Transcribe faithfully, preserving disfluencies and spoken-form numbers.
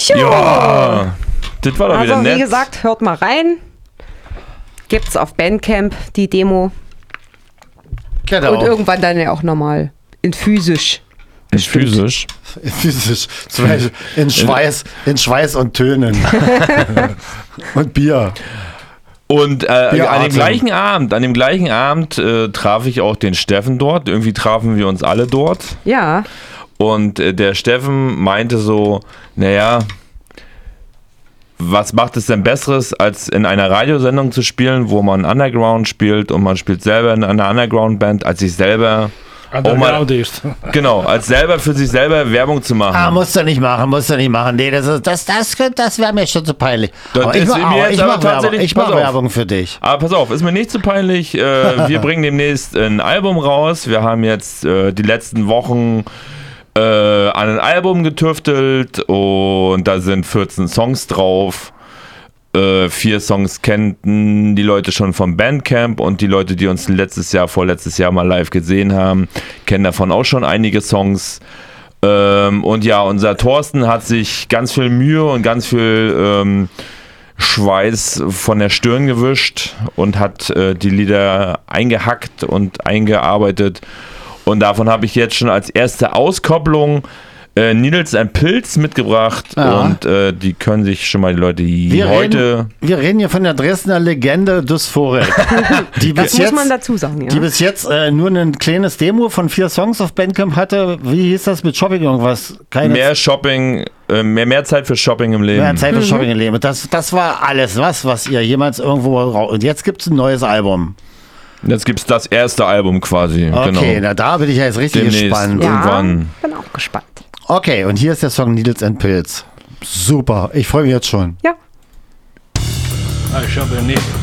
Ja, das war doch also, wieder nett. wie gesagt, hört mal rein. Gibt's auf Bandcamp die Demo. Genau. Und irgendwann dann ja auch nochmal in physisch. Nicht physisch. Physisch. Zum Beispiel in Schweiß, in Schweiß und Tönen. Und Bier. Und äh, an dem Bierarten. gleichen Abend, an dem gleichen Abend äh, traf ich auch den Steffen dort. Irgendwie trafen wir uns alle dort. Ja. Und äh, der Steffen meinte so, naja, was macht es denn Besseres, als in einer Radiosendung zu spielen, wo man Underground spielt und man spielt selber in einer Underground-Band, als sich selber auch mal, ist. genau, als selber für sich selber Werbung zu machen. Ah, musst du nicht machen, musst du nicht machen. Nee, das, ist, das, das, das wäre mir schon zu peinlich. Das Aber ich ist mach, mir aber jetzt ich aber mach Werbung, tatsächlich- ich mach pass auf. Werbung für dich. Aber pass auf, ist mir nicht zu peinlich. Äh, wir bringen demnächst ein Album raus. Wir haben jetzt äh, die letzten Wochen äh, an ein Album getüftelt und da sind vierzehn Songs drauf. Äh, vier Songs kannten die Leute schon vom Bandcamp und die Leute, die uns letztes Jahr, vorletztes Jahr mal live gesehen haben, kennen davon auch schon einige Songs. Ähm, und ja, unser Thorsten hat sich ganz viel Mühe und ganz viel ähm, Schweiß von der Stirn gewischt und hat äh, die Lieder eingehackt und eingearbeitet. Und davon habe ich jetzt schon als erste Auskopplung äh, Needles and Pills mitgebracht. Ja. Und äh, die können sich schon mal die Leute, die Wir heute... reden, wir reden hier von der Dresdner Legende Dysphoric. Die Das bis muss jetzt, man dazu sagen, ja. die bis jetzt äh, nur ein kleines Demo von vier Songs auf Bandcamp hatte. Wie hieß das mit Shopping irgendwas? Keine Mehr Shopping, äh, mehr, mehr Zeit für Shopping im Leben. Mehr Zeit für Shopping im Leben. Das, das war alles, was, was ihr jemals irgendwo raus. Und jetzt gibt es ein neues Album. Jetzt gibt es das erste Album quasi. Okay, genau. na da bin ich ja jetzt richtig Demnächst. gespannt. Ja, irgendwann. bin auch gespannt. Okay, und hier ist der Song Needles and Pills. Super, ich freue mich jetzt schon. Ja. Ich habe nicht.